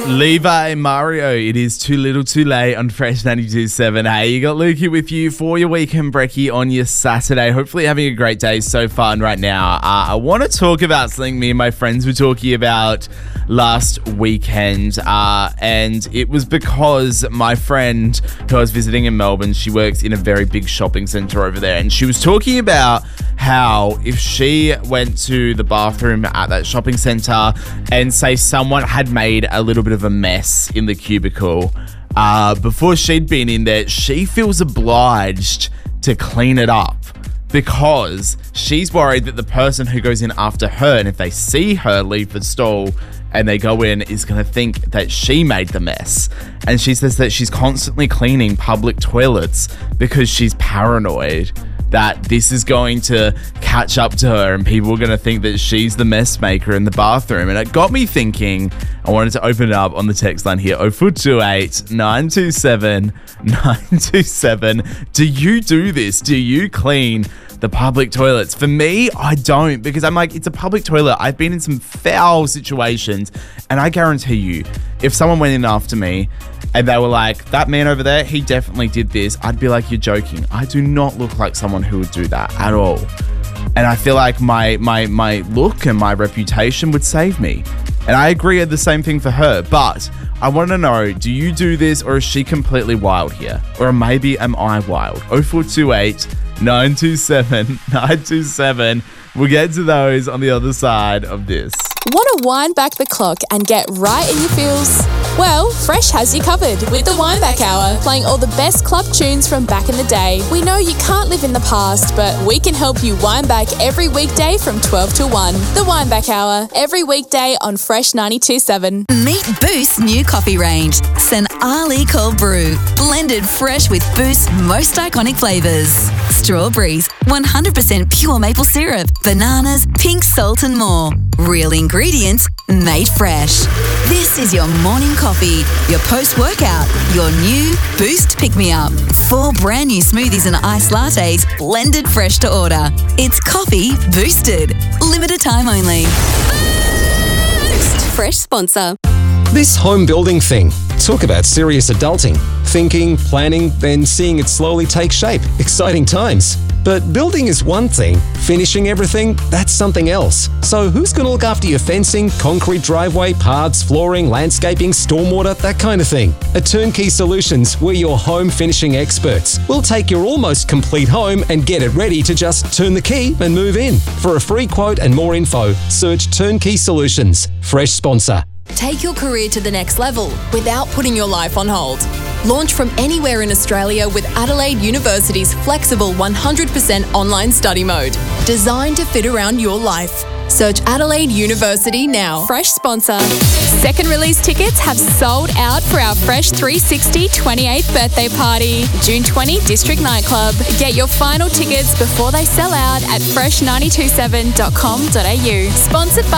Levi Mario, it is Too Little Too Late on Fresh 92.7. Hey, you got Lukey with you for your weekend brekkie on your Saturday. Hopefully having a great day so far. And right now, I want to talk about something me and my friends were talking about last weekend. And it was because my friend who I was visiting in Melbourne, she works in a very big shopping centre over there. And she was talking about how if she went to the bathroom at that shopping centre and say someone had made a little bit of a mess in the cubicle before she'd been in there, she feels obliged to clean it up because she's worried that the person who goes in after her, and if they see her leave the stall and they go in, is going to think that she made the mess. And she says that she's constantly cleaning public toilets because she's paranoid that this is going to catch up to her and people are going to think that she's the mess maker in the bathroom. And it got me thinking. I wanted to open it up on the text line here, 0428 927 927. Do you do this? Do you clean the public toilets? For me, I don't, because I'm like, it's a public toilet. I've been in some foul situations, and I guarantee you, if someone went in after me and they were like, that man over there, he definitely did this, I'd be like, you're joking. I do not look like someone who would do that at all. And I feel like my look and my reputation would save me. And I agree the same thing for her. But I want to know, do you do this, or is she completely wild here? Or maybe am I wild? 0428 927 927. We'll get to those on the other side of this. Want to wind back the clock and get right in your feels? Well, Fresh has you covered with the Wind Back Hour, playing all the best club tunes from back in the day. We know you can't live in the past, but we can help you wind back every weekday from 12 to 1. The Wind Back Hour, every weekday on Fresh 92.7. Meet Boost's new coffee range, St. Ali Cold Brew, blended fresh with Boost's most iconic flavours. Strawberries, 100% pure maple syrup, bananas, pink salt and more. Real ingredients, made fresh. This is your morning coffee, your post-workout, your new Boost pick-me-up. 4 brand new smoothies and iced lattes, blended fresh to order. It's coffee boosted. Limited time only. Boost! Fresh sponsor. This home building thing. Talk about serious adulting. Thinking, planning, then seeing it slowly take shape. Exciting times. But building is one thing. Finishing everything, that's something else. So who's going to look after your fencing, concrete driveway, paths, flooring, landscaping, stormwater, that kind of thing? At Turnkey Solutions, we're your home finishing experts. We'll take your almost complete home and get it ready to just turn the key and move in. For a free quote and more info, search Turnkey Solutions. Fresh sponsor. Take your career to the next level without putting your life on hold. Launch from anywhere in Australia with Adelaide University's flexible 100% online study mode, designed to fit around your life. Search Adelaide University now. Fresh sponsor. Second release tickets have sold out for our Fresh 360 28th birthday party, June 20, District Nightclub. Get your final tickets before they sell out at fresh927.com.au. Sponsored by